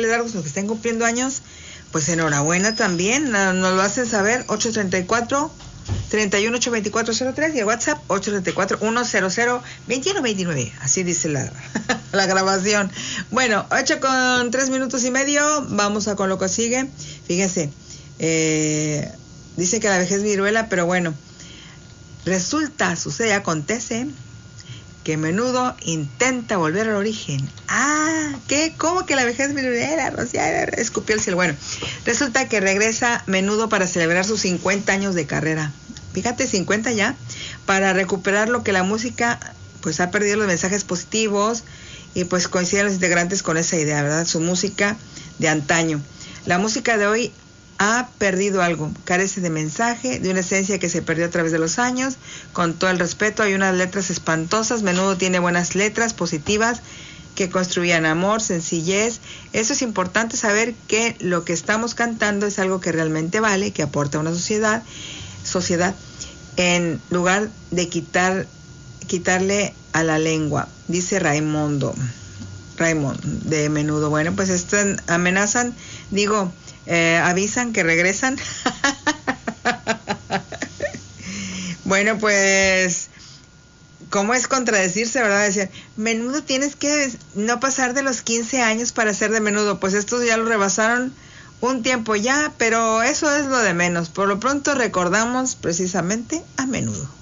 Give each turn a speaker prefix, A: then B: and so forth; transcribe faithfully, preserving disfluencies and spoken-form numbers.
A: manteles largos, los que estén cumpliendo años, pues enhorabuena también. Nos lo hacen saber. Ocho treinta y cuatro, treinta y uno, ocho veinticuatro, cero tres y el WhatsApp ocho treinta y cuatro, ciento, cero, veintiuno veintinueve. Así dice la, la grabación. Bueno, ocho con tres minutos y medio. Vamos a con lo que sigue. Fíjense, eh, dice que la vejez es viruela, pero bueno, resulta, sucede, acontece que Menudo intenta volver al origen. Ah, ¿qué? ¿Cómo que la vejez viruela? Rociar, escupió el cielo. Bueno, resulta que regresa Menudo para celebrar sus cincuenta años de carrera. Fíjate, cincuenta ya, para recuperar lo que la música, pues ha perdido los mensajes positivos, y pues coinciden los integrantes con esa idea, ¿verdad? Su música de antaño. La música de hoy ha perdido algo, carece de mensaje, de una esencia que se perdió a través de los años. Con todo el respeto, hay unas letras espantosas. Menudo tiene buenas letras positivas que construían amor, sencillez. Eso es importante, saber que lo que estamos cantando es algo que realmente vale, que aporta a una sociedad, sociedad en lugar de quitar, quitarle a la lengua, dice Raimundo, Raymond de Menudo. Bueno, pues están, amenazan, digo, Eh, avisan que regresan. Bueno, pues, ¿cómo es contradecirse, verdad? Decir, Menudo, tienes que no pasar de los quince años para ser de Menudo. Pues estos ya lo rebasaron un tiempo ya, pero eso es lo de menos. Por lo pronto recordamos precisamente a Menudo.